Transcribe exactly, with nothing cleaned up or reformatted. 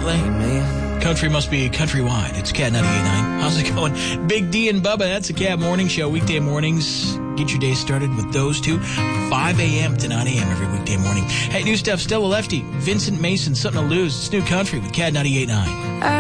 Lane. Man. Country must be countrywide. It's Cat ninety-eight point nine. How's it going? Big D and Bubba, that's the Cat Morning Show. Weekday mornings. Get your day started with those two. five a.m. to nine a.m. every weekday morning. Hey, new stuff. Stella Lefty, Vincent Mason, Something to Lose. It's New Country with Cat ninety-eight point nine.